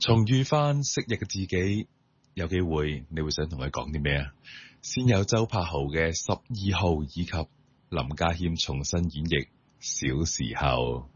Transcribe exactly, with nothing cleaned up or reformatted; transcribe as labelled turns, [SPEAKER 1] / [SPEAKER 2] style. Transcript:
[SPEAKER 1] 重遇翻昔日嘅自己，有機會你會想同佢講啲咩啊？先有周柏豪嘅十二號以及林家謙重新演繹小時候。